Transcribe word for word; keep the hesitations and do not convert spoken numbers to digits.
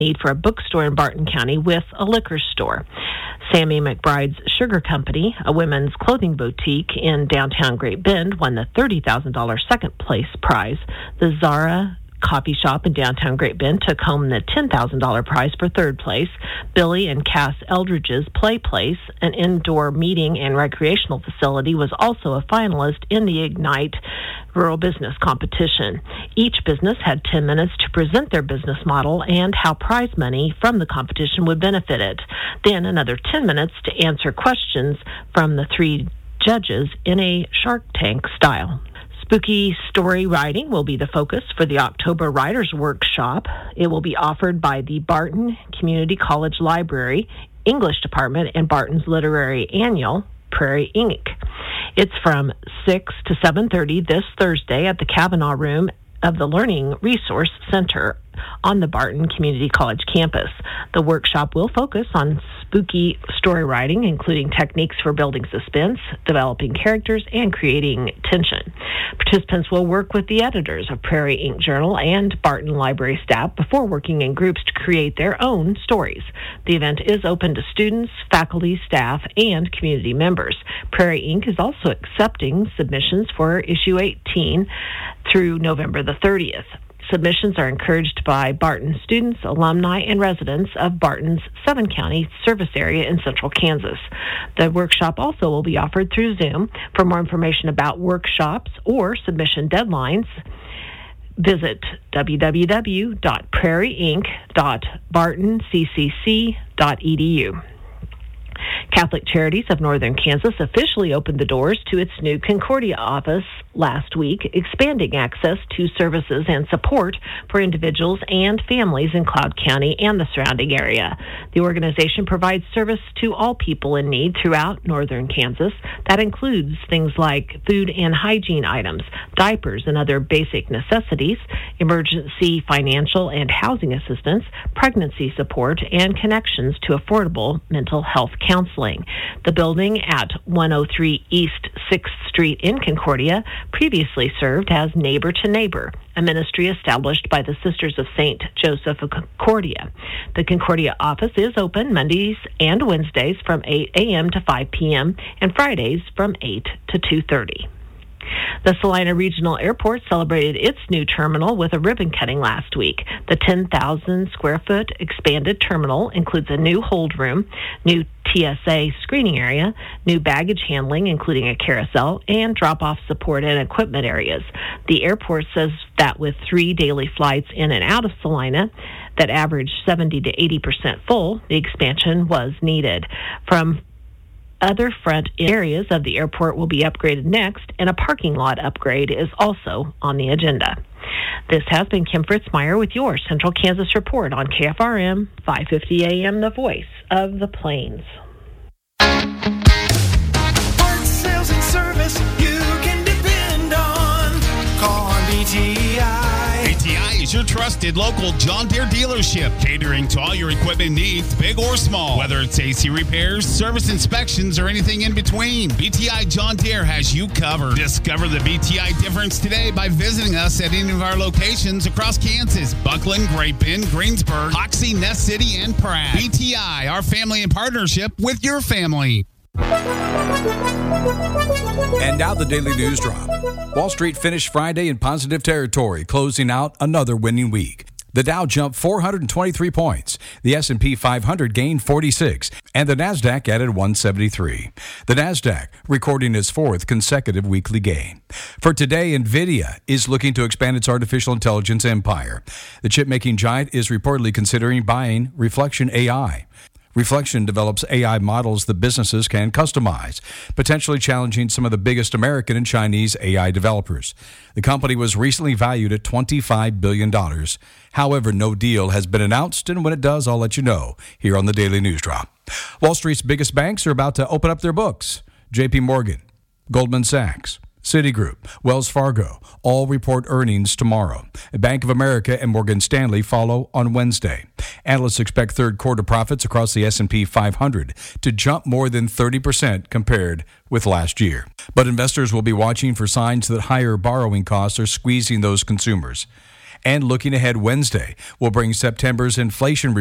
need for a bookstore in Barton County with a liquor store. Sammy McBride's Sugar Company, a women's clothing boutique in downtown Great Bend, won the thirty thousand dollars second place prize. The Zara Coffee Shop in downtown Great Bend took home the ten thousand dollars prize for third place. Billy and Cass Eldridge's Play Place, an indoor meeting and recreational facility, was also a finalist in the Ignite Rural Business Competition. Each business had ten minutes to present their business model and how prize money from the competition would benefit it. Then another ten minutes to answer questions from the three judges in a Shark Tank style. Spooky story writing will be the focus for the October Writers Workshop. It will be offered by the Barton Community College Library, English Department, and Barton's Literary Annual, Prairie Incorporated. It's from six to seven thirty this Thursday at the Kavanaugh Room of the Learning Resource Center on the Barton Community College campus. The workshop will focus on spooky story writing, including techniques for building suspense, developing characters, and creating tension. Participants will work with the editors of Prairie Incorporated Journal and Barton Library staff before working in groups to create their own stories. The event is open to students, faculty, staff, and community members. Prairie Incorporated is also accepting submissions for issue eighteen through November the thirtieth. Submissions are encouraged by Barton students, alumni, and residents of Barton's seven-county service area in central Kansas. The workshop also will be offered through Zoom. For more information about workshops or submission deadlines, visit w w w dot prairie inc dot barton c c c dot e d u. Catholic Charities of Northern Kansas officially opened the doors to its new Concordia office last week, expanding access to services and support for individuals and families in Cloud County and the surrounding area. The organization provides service to all people in need throughout Northern Kansas. That includes things like food and hygiene items, diapers and other basic necessities, emergency financial and housing assistance, pregnancy support, and connections to affordable mental health counseling. The building at one oh three East sixth Street in Concordia previously served as Neighbor to Neighbor, a ministry established by the Sisters of Saint Joseph of Concordia. The Concordia office is open Mondays and Wednesdays from eight a.m. to five p.m. and Fridays from eight to two thirty. The Salina Regional Airport celebrated its new terminal with a ribbon cutting last week. The ten thousand square foot expanded terminal includes a new hold room, new T S A screening area, new baggage handling, including a carousel, and drop-off support and equipment areas. The airport says that with three daily flights in and out of Salina that average seventy to eighty percent full, the expansion was needed. From Other front areas of the airport will be upgraded next, and a parking lot upgrade is also on the agenda. This has been Kim Fritzmeyer with your Central Kansas Report on K F R M five fifty A M, the voice of the Plains. Parts, sales, and service you can depend on. Call on B T I. B T I is your trusted local John Deere dealership, catering to all your equipment needs, big or small. Whether it's A C repairs, service inspections, or anything in between, B T I John Deere has you covered. Discover the B T I difference today by visiting us at any of our locations across Kansas: Buckland, Great Bend, Greensburg, Hoxie, Ness City, and Pratt. B T I, our family in partnership with your family. And now the Daily News Drop. Wall Street finished Friday in positive territory, closing out another winning week. The Dow jumped four hundred twenty-three points. The S and P five hundred gained forty-six, and the Nasdaq added one seventy-three. The Nasdaq recording its fourth consecutive weekly gain. For today, NVIDIA is looking to expand its artificial intelligence empire. The chip-making giant is reportedly considering buying Reflection A I. Reflection develops A I models that businesses can customize, potentially challenging some of the biggest American and Chinese A I developers. The company was recently valued at twenty-five billion dollars. However, no deal has been announced, and when it does, I'll let you know here on the Daily News Drop. Wall Street's biggest banks are about to open up their books. J P Morgan, Goldman Sachs, Citigroup, Wells Fargo all report earnings tomorrow. Bank of America and Morgan Stanley follow on Wednesday. Analysts expect third quarter profits across the S and P five hundred to jump more than thirty percent compared with last year. But investors will be watching for signs that higher borrowing costs are squeezing those consumers. And looking ahead, Wednesday will bring September's inflation